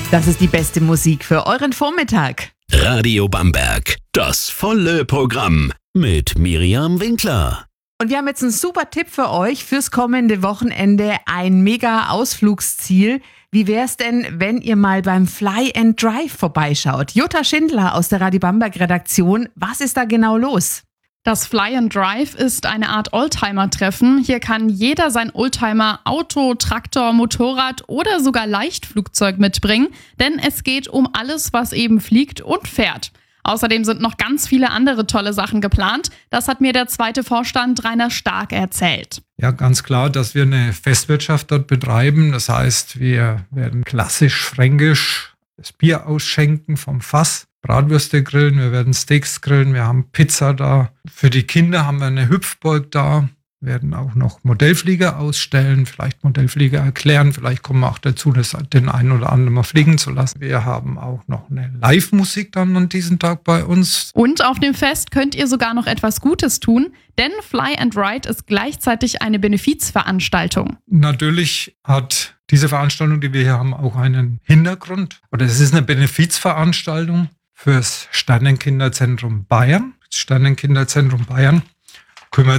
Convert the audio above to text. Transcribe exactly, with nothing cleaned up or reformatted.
Das ist die beste Musik für euren Vormittag. Radio Bamberg, das volle Programm mit Miriam Winkler. Und wir haben jetzt einen super Tipp für euch fürs kommende Wochenende, ein mega Ausflugsziel. Wie wär's denn, wenn ihr mal beim Fly and Drive vorbeischaut? Jutta Schindler aus der Radio Bamberg Redaktion, was ist da genau los? Das Fly and Drive ist eine Art Oldtimer-Treffen. Hier kann jeder sein Oldtimer, Auto, Traktor, Motorrad oder sogar Leichtflugzeug mitbringen, denn es geht um alles, was eben fliegt und fährt. Außerdem sind noch ganz viele andere tolle Sachen geplant. Das hat mir der zweite Vorstand Rainer Stark erzählt. Ja, ganz klar, dass wir eine Festwirtschaft dort betreiben. Das heißt, wir werden klassisch fränkisch das Bier ausschenken vom Fass, Bratwürste grillen, wir werden Steaks grillen, wir haben Pizza da. Für die Kinder haben wir eine Hüpfburg da. Wir werden auch noch Modellflieger ausstellen, vielleicht Modellflieger erklären. Vielleicht kommen wir auch dazu, das den einen oder anderen mal fliegen zu lassen. Wir haben auch noch eine Live-Musik dann an diesem Tag bei uns. Und auf dem Fest könnt ihr sogar noch etwas Gutes tun, denn Fly and Ride ist gleichzeitig eine Benefizveranstaltung. Natürlich hat diese Veranstaltung, die wir hier haben, auch einen Hintergrund. Oder es ist eine Benefizveranstaltung fürs Sternenkinderzentrum Bayern. Das Sternenkinderzentrum Bayern